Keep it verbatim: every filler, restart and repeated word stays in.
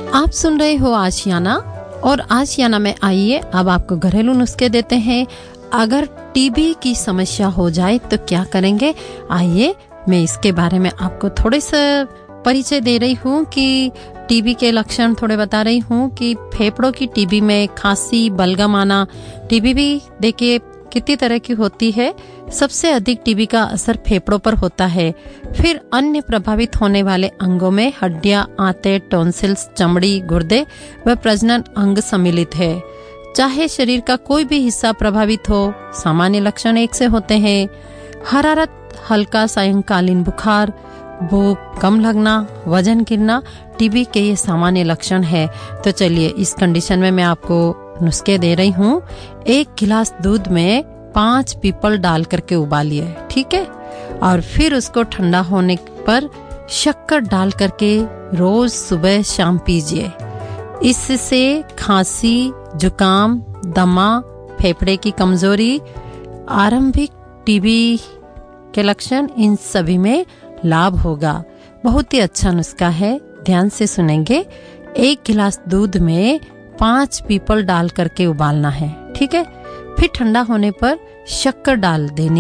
आप सुन रहे हो आशियाना, और आशियाना में आइए अब आपको घरेलू नुस्खे देते हैं। अगर टीबी की समस्या हो जाए तो क्या करेंगे, आइए मैं इसके बारे में आपको थोड़े से परिचय दे रही हूँ कि टीबी के लक्षण थोड़े बता रही हूँ कि फेफड़ों की टीबी में खांसी, बलगम आना। टीबी भी देखिए कितनी तरह की होती है। सबसे अधिक टीबी का असर फेफड़ों पर होता है। फिर अन्य प्रभावित होने वाले अंगों में हड्डियां, आंतें, टॉन्सिल्स, चमड़ी, गुर्दे व प्रजनन अंग सम्मिलित है। चाहे शरीर का कोई भी हिस्सा प्रभावित हो, सामान्य लक्षण एक से होते हैं। हरारत, हल्का सायंकालीन बुखार, भूख कम लगना, वजन गिरना टीबी के ये सामान्य लक्षण है। तो चलिए इस कंडीशन में मैं आपको नुस्खे दे रही हूँ। एक गिलास दूध में पांच पीपल डाल करके उबालिए, ठीक है, और फिर उसको ठंडा होने पर शक्कर डाल करके रोज सुबह शाम पीजिए। इससे खांसी, जुकाम, दमा, फेफड़े की कमजोरी, आरंभिक टीबी के लक्षण, इन सभी में लाभ होगा। बहुत ही अच्छा नुस्खा है, ध्यान से सुनेंगे। एक गिलास दूध में पांच पीपल डाल करके उबालना है, ठीक है। फिर ठंडा होने पर शक्कर डाल देनी